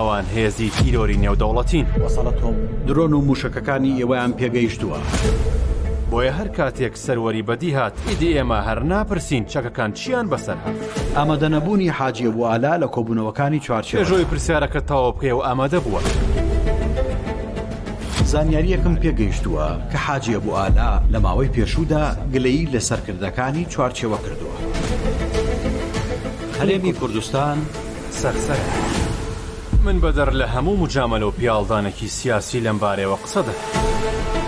ئەوان هێزی تیرۆری نێودەوڵەتین. درۆن و موشکەکانی ئێوەیان پێگەیشتووە. بۆیە هەر کاتێک سەروەری بەدی هات ئیدی ئێمە هەر ناپرسین چەکەکان چیان بەسەر هات. ئامادەنەبوونی حاجی ئەبوعالا لە کۆبوونەوەکانی چوارچێوە. پێشەوەی پرسیارەکە تەواو بکەی و ئامادە بووە. زانیاریەکم پێگەیشتووە کە حاجی ئەبوعالا لە ماوەی پێشوودا گلەیی لە سەرکردەکانی چوارچێوە کردووە. هەرێمی کوردستان سەرسەرە. من بەدەر لە هەموو مجاملە و پیاڵدانێکی سیاسی لەم بارەیەوە قسە دەکەم.